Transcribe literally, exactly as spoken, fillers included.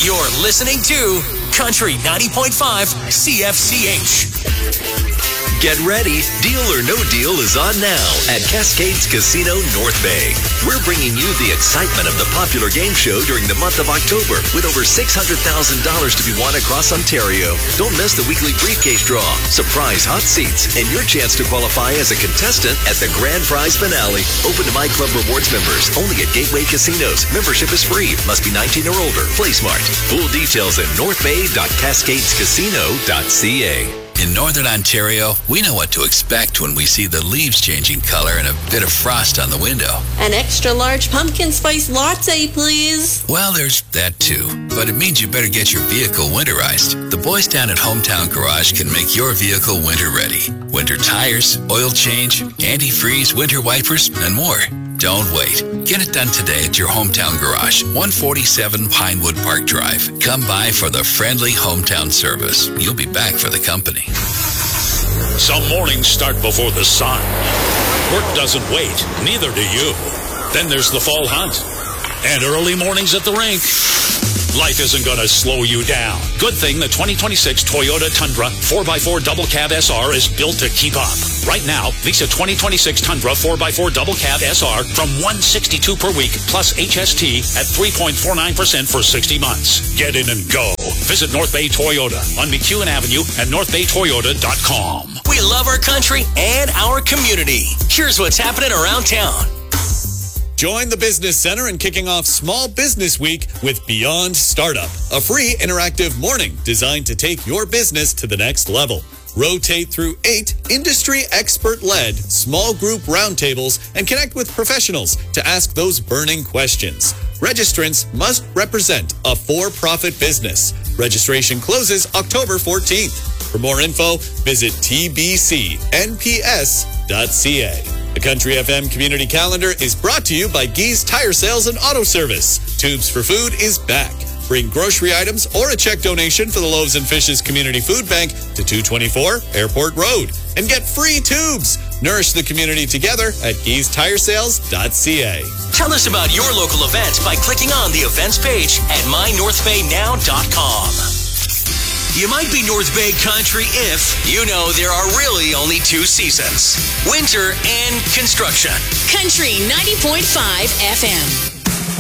You're listening to Country ninety point five C F C H. Get ready. Deal or No Deal is on now at Cascades Casino North Bay. We're bringing you the excitement of the popular game show during the month of October with over six hundred thousand dollars to be won across Ontario. Don't miss the weekly briefcase draw, surprise hot seats, and your chance to qualify as a contestant at the grand prize finale. Open to My Club Rewards members only at Gateway Casinos. Membership is free. Must be nineteen or older. Play smart. Full details at north bay dot cascades casino dot c a. In Northern Ontario, we know what to expect when we see the leaves changing color and a bit of frost on the window. An extra large pumpkin spice latte, please. Well, there's that too. But it means you better get your vehicle winterized. The boys down at Hometown Garage can make your vehicle winter ready. Winter tires, oil change, antifreeze, winter wipers, and more. Don't wait. Get it done today at your Hometown Garage, one forty-seven Pinewood Park Drive. Come by for the friendly hometown service. You'll be back for the company. Some mornings start before the sun. Work doesn't wait, neither do you. Then there's the fall hunt and early mornings at the rink. Life isn't going to slow you down. Good thing the twenty twenty-six Toyota Tundra four by four Double Cab S R is built to keep up. Right now, lease a twenty twenty-six Tundra four by four Double Cab S R from one hundred sixty-two dollars per week plus H S T at three point four nine percent for sixty months. Get in and go. Visit North Bay Toyota on McEwen Avenue at north bay toyota dot com. We love our country and our community. Here's what's happening around town. Join the Business Center in kicking off Small Business Week with Beyond Startup, a free interactive morning designed to take your business to the next level. Rotate through eight industry expert-led small group roundtables and connect with professionals to ask those burning questions. Registrants must represent a for-profit business. Registration closes October fourteenth. For more info, visit t b c n p s dot c a. The Country F M Community Calendar is brought to you by Gee's Tire Sales and Auto Service. Tubes for Food is back. Bring grocery items or a check donation for the Loaves and Fishes Community Food Bank to two twenty-four Airport Road and get free tubes. Nourish the community together at gees tire sales dot c a. Tell us about your local events by clicking on the events page at my north bay now dot com. You might be North Bay country if you know there are really only two seasons, winter and construction. Country ninety point five F M.